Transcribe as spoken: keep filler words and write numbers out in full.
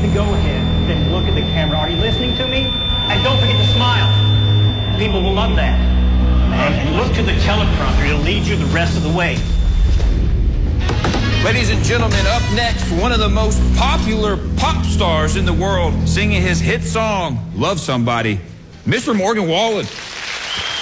to go ahead and look at the camera. Are you listening to me? And don't forget to smile. People will love that. And look to the teleprompter. It'll lead you the rest of the way. Ladies and gentlemen, up next, one of the most popular pop stars in the world, singing his hit song, Love Somebody, Mister Morgan Wallen.